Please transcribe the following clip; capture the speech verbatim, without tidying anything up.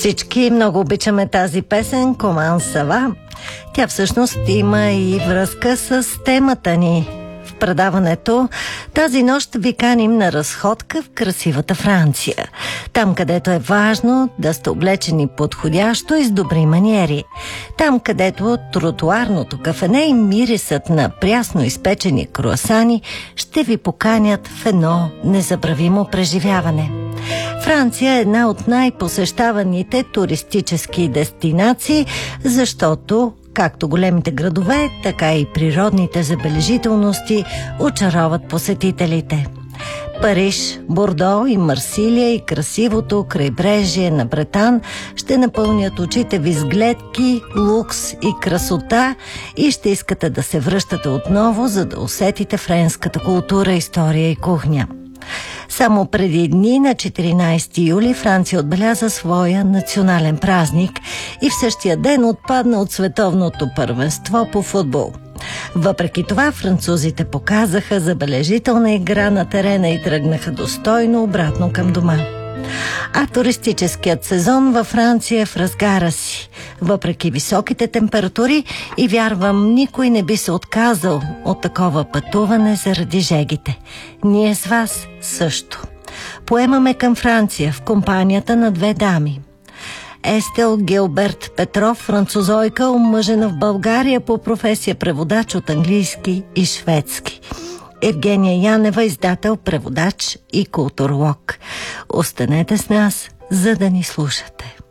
Всички много обичаме тази песен «Коман Сава». Тя всъщност има и връзка с темата ни в предаването. Тази нощ ви каним на разходка в красивата Франция. Там, където е важно да сте облечени подходящо и с добри маниери. Там, където тротуарното кафене и мирисът на прясно изпечени круасани ще ви поканят в едно незабравимо преживяване. Франция е една от най-посещаваните туристически дестинации, защото както големите градове, така и природните забележителности очароват посетителите. Париж, Бордо и Марсилия и красивото крайбрежие на Бретан ще напълнят очите ви с гледки, лукс и красота и ще искате да се връщате отново, за да усетите френската култура, история и кухня. Само преди дни, на четиринайсети юли, Франция отбеляза своя национален празник и в същия ден отпадна от световното първенство по футбол. Въпреки това, французите показаха забележителна игра на терена и тръгнаха достойно обратно към дома. А туристическият сезон във Франция е в разгара си. Въпреки високите температури и вярвам, никой не би се отказал от такова пътуване заради жегите. Ние с вас също. Поемаме към Франция в компанията на две дами. Естел Гилберт Петров, французойка, омъжена в България по професия преводач от английски и шведски. Евгения Янева, издател, преводач и културолог. Останете с нас, за да ни слушате.